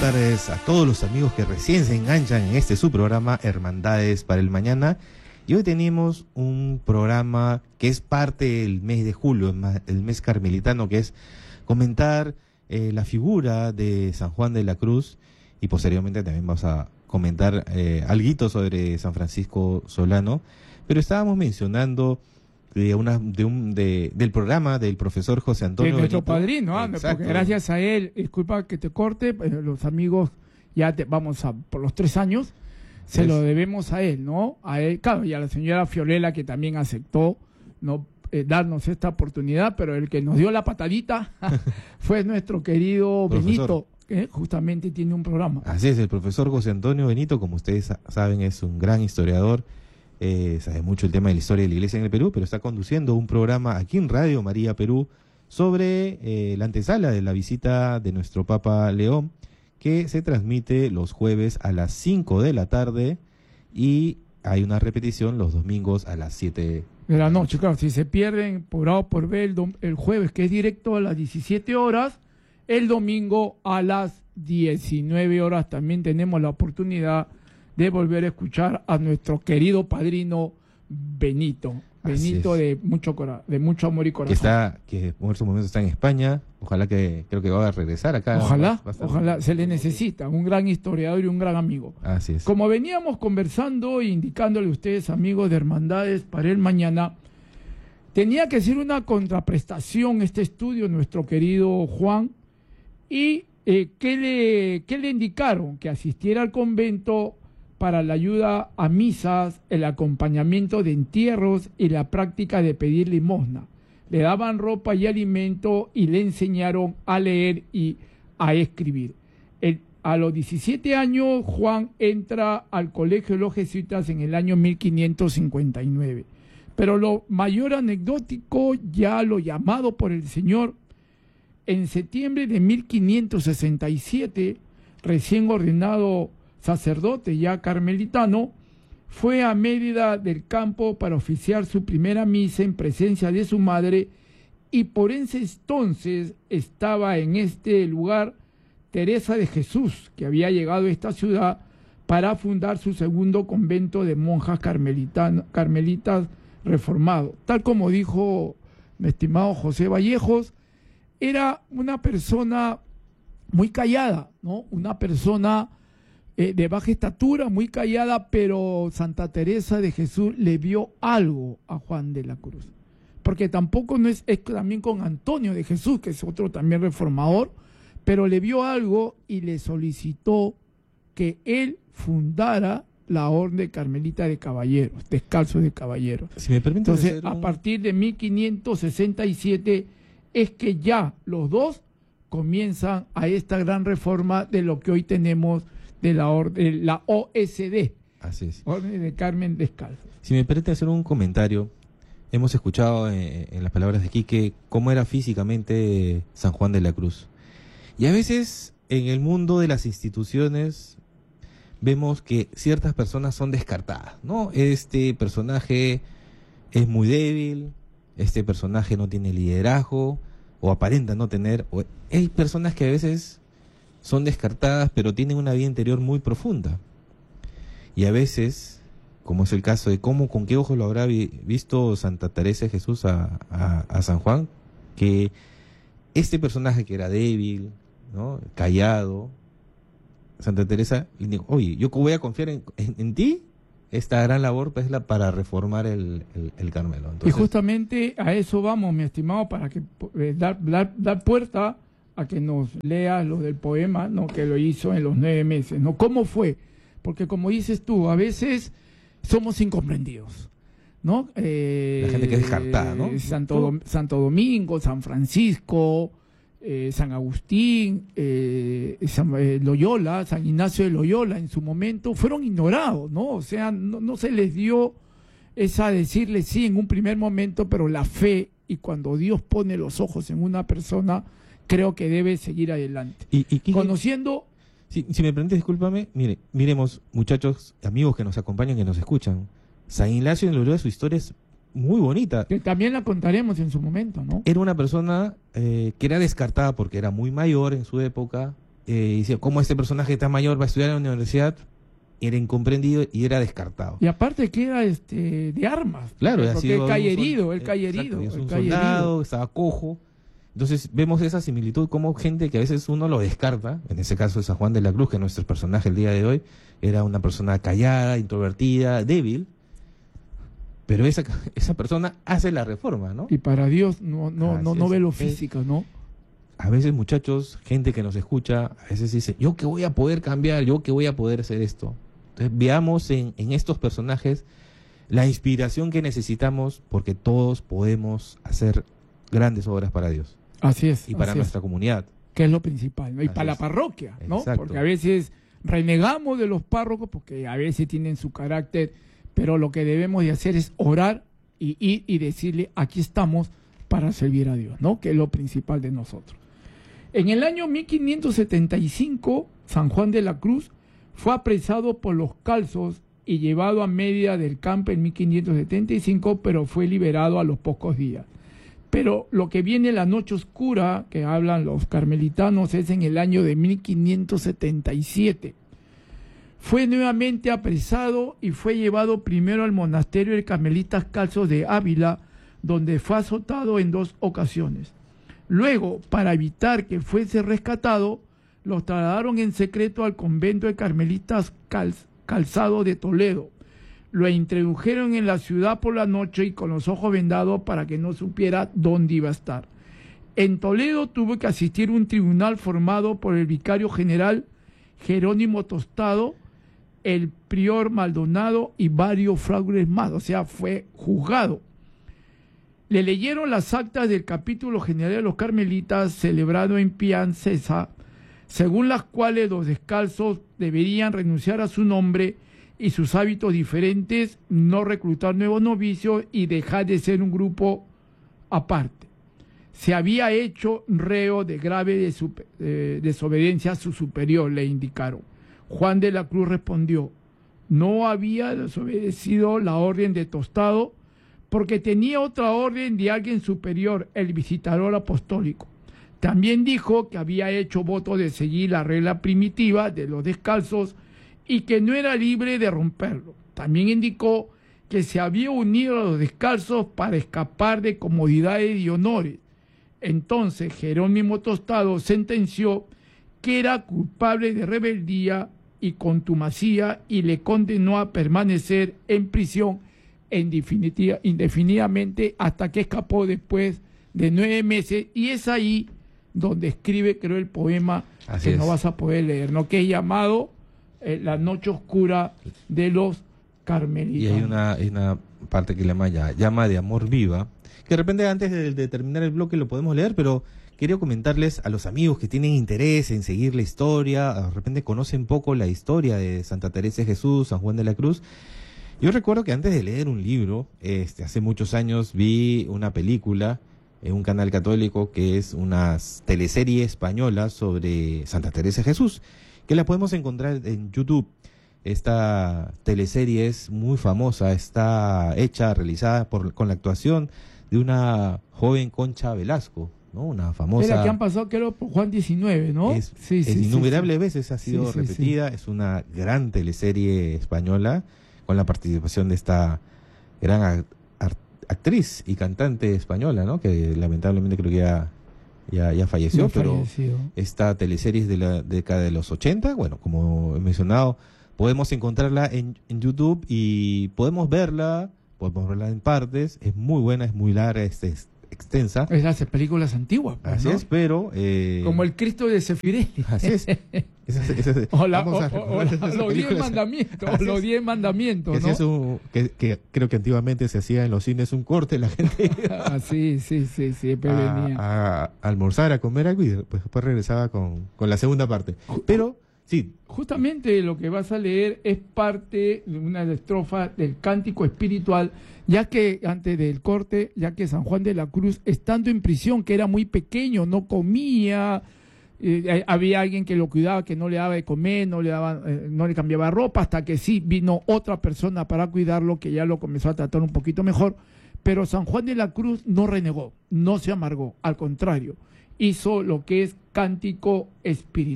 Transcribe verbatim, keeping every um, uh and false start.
tardes a todos los amigos que recién se enganchan en este su programa Hermandades para el Mañana. Y hoy tenemos un programa que es parte del mes de julio, el mes carmelitano, que es comentar eh, la figura de San Juan de la Cruz, y posteriormente también vamos a comentar eh, alguito sobre San Francisco Solano. Pero estábamos mencionando de una de un de, del programa del profesor José Antonio de nuestro Benito. padrino, ah, porque gracias a él, disculpa que te corte, eh, los amigos ya te, vamos a por los tres años se es. lo debemos a él, ¿no? A él, claro, y a la señora Fiolela, que también aceptó no eh, darnos esta oportunidad, pero el que nos dio la patadita fue nuestro querido Benito, que justamente tiene un programa. Así es, el profesor José Antonio Benito, como ustedes saben, es un gran historiador. Eh, sabe mucho el tema de la historia de la iglesia en el Perú, pero está conduciendo un programa aquí en Radio María Perú sobre eh, la antesala de la visita de nuestro Papa León, que se transmite los jueves a las cinco de la tarde y hay una repetición los domingos a las siete de la noche. Claro, si se pierden por A o por B el, el jueves, que es directo a las diecisiete horas, el domingo a las diecinueve horas también tenemos la oportunidad de volver a escuchar a nuestro querido padrino Benito. Benito de mucho cora de mucho amor y corazón. Que está, que por su momento está en España. Ojalá que, creo que va a regresar acá. Ojalá, va, va ojalá, se le necesita, un gran historiador y un gran amigo. Así es. Como veníamos conversando e indicándole a ustedes, amigos de Hermandades para el Mañana, tenía que ser una contraprestación este estudio, nuestro querido Juan, y eh, ¿qué le, qué le indicaron? Que asistiera al convento para la ayuda a misas, el acompañamiento de entierros y la práctica de pedir limosna. Le daban ropa y alimento y le enseñaron a leer y a escribir. El, a los diecisiete años, Juan entra al Colegio de los Jesuitas en el año mil quinientos cincuenta y nueve. Pero lo mayor anecdótico, ya lo llamado por el Señor, en septiembre de mil quinientos sesenta y siete, recién ordenado sacerdote ya carmelitano, fue a Mérida del Campo para oficiar su primera misa en presencia de su madre, y por ese entonces estaba en este lugar Teresa de Jesús, que había llegado a esta ciudad para fundar su segundo convento de monjas carmelitas reformado. Tal como dijo mi estimado José Vallejos, era una persona muy callada, ¿no? Una persona Eh, de baja estatura, muy callada, pero Santa Teresa de Jesús le vio algo a Juan de la Cruz, porque tampoco no es, es también con Antonio de Jesús, que es otro también reformador, pero le vio algo y le solicitó que él fundara la Orden Carmelita de Caballeros, Descalzos de Caballeros. Si me permite. Entonces, un... a partir de mil quinientos sesenta y siete es que ya los dos comienzan a esta gran reforma de lo que hoy tenemos de la, de la O S D. Así es. Orden de Carmen Descalzo. Si me permite hacer un comentario, hemos escuchado en, en las palabras de Quique cómo era físicamente San Juan de la Cruz. Y a veces en el mundo de las instituciones vemos que ciertas personas son descartadas, ¿no? Este personaje es muy débil, este personaje no tiene liderazgo, o aparenta no tener, o hay personas que a veces son descartadas, pero tienen una vida interior muy profunda. Y a veces, como es el caso de cómo, con qué ojos lo habrá vi, visto Santa Teresa de Jesús a, a, a San Juan, que este personaje que era débil, ¿no?, callado, Santa Teresa le dijo: oye, yo voy a confiar en, en, en ti, esta gran labor pues, la, para reformar el, el, el Carmelo. Entonces, y justamente a eso vamos, mi estimado, para que eh, dar, dar, dar puerta a que nos lea lo del poema, ¿no?, que lo hizo en los nueve meses, ¿no? ¿Cómo fue? Porque como dices tú, a veces somos incomprendidos, ¿no? Eh, la gente que es descartada, ¿no? Santo, Santo Domingo, San Francisco, eh, San Agustín, eh, San, eh, Loyola, San Ignacio de Loyola, en su momento fueron ignorados, ¿no? O sea, no, no se les dio esa decirle sí en un primer momento, pero la fe, y cuando Dios pone los ojos en una persona, creo que debe seguir adelante. Y, y, y conociendo... Si, si me permite, discúlpame, mire, miremos, muchachos, amigos que nos acompañan, que nos escuchan, San Ignacio de Loyola, su historia es muy bonita. Que también la contaremos en su momento, ¿no? Era una persona eh, que era descartada porque era muy mayor en su época, eh, decía, ¿cómo este personaje tan mayor va a estudiar en la universidad? Era incomprendido y era descartado. Y aparte que era este, de armas. Claro, porque sido él cae un sol- herido, él cae exacto, herido. es él un cae soldado, herido. estaba cojo. Entonces vemos esa similitud como gente que a veces uno lo descarta, en ese caso de San Juan de la Cruz, que nuestro personaje el día de hoy era una persona callada, introvertida, débil, pero esa, esa persona hace la reforma, ¿no? Y para Dios no, no, Así no, no es. ve lo Es- físico, ¿no? A veces, muchachos, gente que nos escucha, a veces dice, yo que voy a poder cambiar, yo que voy a poder hacer esto. Entonces veamos en, en estos personajes la inspiración que necesitamos, porque todos podemos hacer grandes obras para Dios Así es. y para así nuestra es, comunidad. que es lo principal, ¿no? Y Así para la es. parroquia, ¿no? Exacto. Porque a veces renegamos de los párrocos porque a veces tienen su carácter, pero lo que debemos de hacer es orar y ir y decirle, aquí estamos para servir a Dios, ¿no? Que es lo principal de nosotros. En el año mil quinientos setenta y cinco, San Juan de la Cruz fue apresado por los calzos y llevado a Mérida del Campo en mil quinientos setenta y cinco, pero fue liberado a los pocos días. Pero lo que viene la noche oscura, que hablan los carmelitanos, es en el año de mil quinientos setenta y siete. Fue nuevamente apresado y fue llevado primero al monasterio de Carmelitas Calzos de Ávila, donde fue azotado en dos ocasiones. Luego, para evitar que fuese rescatado, los trasladaron en secreto al convento de Carmelitas Cal- Calzado de Toledo. Lo introdujeron en la ciudad por la noche y con los ojos vendados para que no supiera dónde iba a estar. En Toledo tuvo que asistir un tribunal formado por el vicario general Jerónimo Tostado, el prior Maldonado y varios fraudes más, o sea, fue juzgado. Le leyeron las actas del capítulo general de los carmelitas celebrado en Piancesa, según las cuales los descalzos deberían renunciar a su nombre y sus hábitos diferentes, no reclutar nuevos novicios y dejar de ser un grupo aparte. Se había hecho reo de grave desu- eh, desobediencia a su superior, le indicaron. Juan de la Cruz respondió, no había desobedecido la orden de Tostado porque tenía otra orden de alguien superior, el visitador apostólico. También dijo que había hecho voto de seguir la regla primitiva de los descalzos y que no era libre de romperlo. También indicó que se había unido a los descalzos para escapar de comodidades y honores. Entonces Jerónimo Tostado sentenció que era culpable de rebeldía y contumacía y le condenó a permanecer en prisión en definitiva, indefinidamente hasta que escapó después de nueve meses, y es ahí donde escribe, creo, el poema Así que es. no vas a poder leer, ¿no? Que es llamado eh, La Noche Oscura de los Carmelitas. Y hay una, hay una parte que le llama ya, llama de amor viva, que de repente antes de, de terminar el bloque lo podemos leer, pero quería comentarles a los amigos que tienen interés en seguir la historia, de repente conocen poco la historia de Santa Teresa de Jesús, San Juan de la Cruz. Yo recuerdo que antes de leer un libro, este, hace muchos años vi una película en un canal católico que es una teleserie española sobre Santa Teresa de Jesús, que la podemos encontrar en YouTube. Esta teleserie es muy famosa, está hecha, realizada por, con la actuación de una joven Concha Velasco, ¿no? Una famosa... Era que han pasado, creo, por Juan diecinueve, ¿no? Es, sí, es sí, sí, innumerables sí. veces ha sido Sí, sí, repetida, es una gran teleserie española con la participación de esta gran a- ar- actriz y cantante española, ¿no? Que lamentablemente creo que ya, ya, ya falleció, No ha pero fallecido. esta teleserie es de la década de los ochenta, bueno, como he mencionado, podemos encontrarla en, en YouTube y podemos verla, podemos verla en partes, es muy buena, es muy larga, es, es extensa, Es las películas antiguas, pues, así ¿no? es, pero... eh, Como el Cristo de Sefirelli. Así es. Esa- esa- esa- O, la- vamos a o- o- o recordar la- esas los diez películas. mandamientos, Así los es. diez mandamientos, Que, ¿no? sí es un- que, que creo que antiguamente se hacía en los cines un corte, la gente Ah, sí, sí, sí, siempre a, venía. a- a almorzar, a comer algo y pues, después regresaba con, con la segunda parte. Pero, sí, Justamente lo que vas a leer es parte de una estrofa del cántico espiritual, ya que antes del corte, ya que San Juan de la Cruz, estando en prisión, que era muy pequeño, no comía, eh, había alguien que lo cuidaba, que no le daba de comer, no le daba, eh, no le cambiaba ropa, hasta que sí vino otra persona para cuidarlo, que ya lo comenzó a tratar un poquito mejor. Pero San Juan de la Cruz no renegó, no se amargó, al contrario, hizo lo que es cántico espiritual.